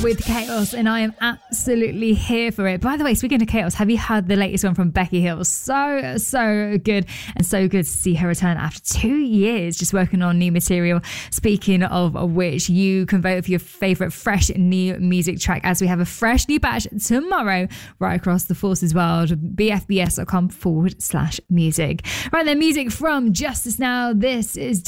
with Chaos, and I am absolutely here for it. By the way, speaking of Chaos, have you heard the latest one from Becky Hill? So good, and so good to see her return after 2 years just working on new material. Speaking of which, you can vote for your favourite fresh new music track as we have a fresh new batch tomorrow right across the Forces world. bfbs.com/music. Right then, music from Justice Now. This is